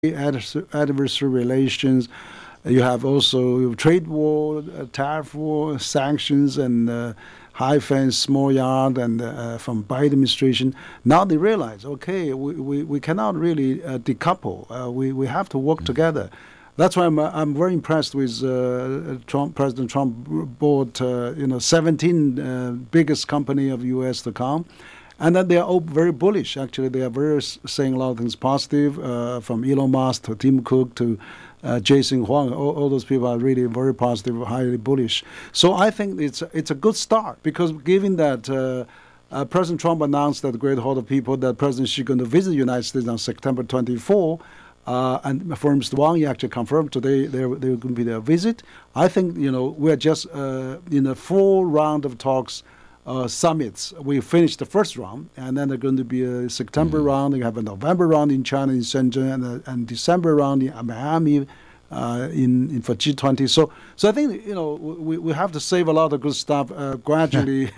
adversary relations. You have also trade war, tariff war, sanctions, and high fence, small yard, and from Biden administration. Now they realize, okay, we cannot really decouple. We have to work together. That's why I'm very impressed with President Trump bought 17 biggest company of U.S. to come. And then they are all very bullish. Actually, they are very saying a lot of things positive, from Elon Musk to Tim Cook to Jason Huang. All those people are really very positive, highly bullish. So I think it's a good start, because given that President Trump announced at the Great Hall of People that President Xi is going to visit the United States on September 24, and for Mr. Wang, he actually confirmed today they're going to be their visit. I think we're just in a full round of talks. Summits. We finished the first round, and then there's going to be a September round. You have a November round in China, in Shenzhen, and December round in Miami, for G20. So I think we have to save a lot of good stuff, gradually,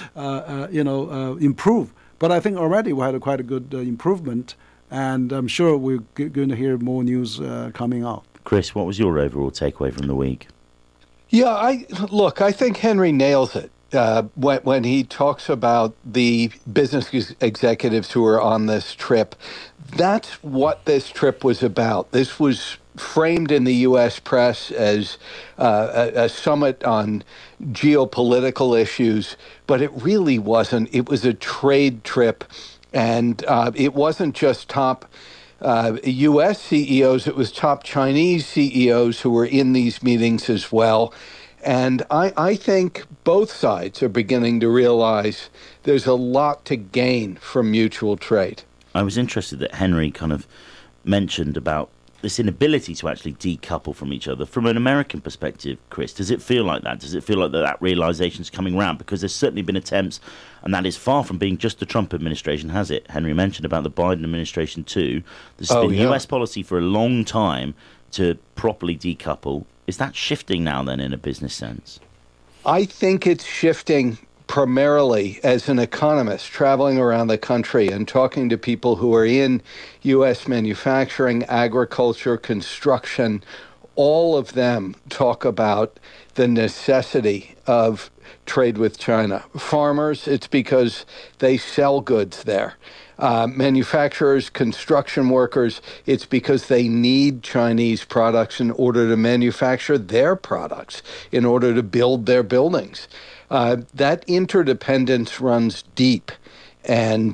improve. But I think already we had quite a good improvement, and I'm sure we're going to hear more news coming out. Chris, what was your overall takeaway from the week? Yeah, I think Henry nails it. When he talks about the business executives who are on this trip, that's what this trip was about. This was framed in the U.S. press as a summit on geopolitical issues, but it really wasn't. It was a trade trip, and it wasn't just top U.S. CEOs, it was top Chinese CEOs who were in these meetings as well. And I think both sides are beginning to realize there's a lot to gain from mutual trade. I was interested that Henry kind of mentioned about this inability to actually decouple from each other. From an American perspective, Chris, does it feel like that? Does it feel like that realization is coming around? Because there's certainly been attempts, and that is far from being just the Trump administration, has it? Henry mentioned about the Biden administration too. There's been US policy for a long time to properly decouple. Is that shifting now then in a business sense? I think it's shifting primarily as an economist traveling around the country and talking to people who are in U.S. manufacturing, agriculture, construction. All of them talk about the necessity of trade with China. Farmers, it's because they sell goods there. Manufacturers, construction workers, it's because they need Chinese products in order to manufacture their products, in order to build their buildings. That interdependence runs deep. And,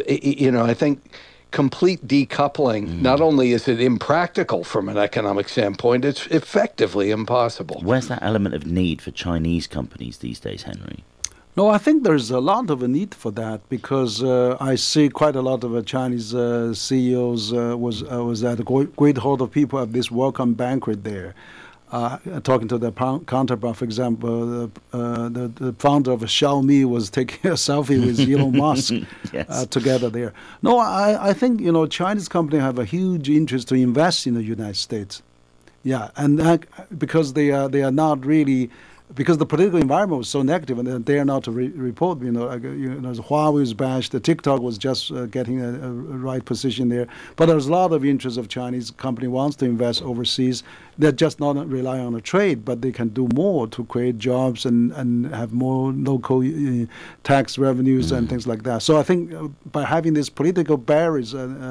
I think complete decoupling, not only is it impractical from an economic standpoint, it's effectively impossible. Where's that element of need for Chinese companies these days, Henry? No, I think there's a lot of a need for that, because I see quite a lot of Chinese CEOs was at a great hall of people at this welcome banquet there, talking to their counterpart. For example, the founder of Xiaomi was taking a selfie with Elon Musk yes. Together there. No, I think Chinese companies have a huge interest to invest in the United States. Yeah, and because they are not really. Because the political environment was so negative, and they are not to report. Huawei was bashed. The TikTok was just getting a right position there. But there's a lot of interest of Chinese company wants to invest overseas. They're just not rely on a trade, but they can do more to create jobs and have more local tax revenues and things like that. So I think by having these political barriers,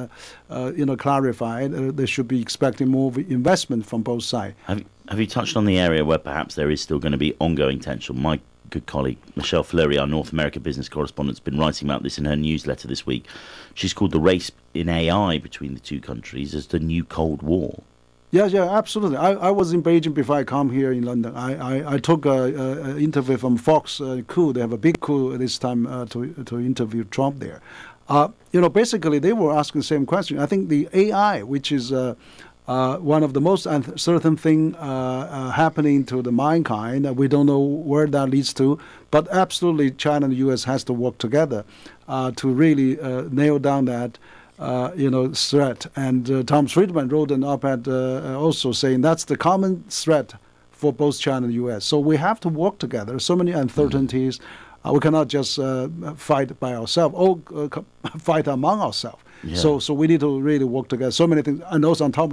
clarified, they should be expecting more investment from both sides. Have you touched on the area where perhaps there is still going to be ongoing tension? My good colleague, Michelle Fleury, our North America business correspondent, has been writing about this in her newsletter this week. She's called the race in AI between the two countries as the new Cold War. Yeah, absolutely. I was in Beijing before I come here in London. I took an interview from Fox coup. They have a big coup this time to interview Trump there. Basically they were asking the same question. I think the AI, which is one of the most uncertain thing happening to the mankind. We don't know where that leads to, but absolutely China and the U.S. has to work together to really nail down that threat. And Tom Friedman wrote an op-ed also saying that's the common threat for both China and the U.S. So we have to work together. So many uncertainties. We cannot just fight by ourselves or fight among ourselves. Yeah. So we need to really work together. So many things, and also on top